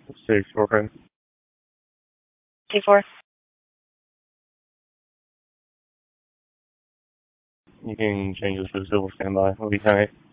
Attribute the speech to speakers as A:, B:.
A: 6 4.
B: T4.
A: You can change this to civil standby. We'll be 10-8.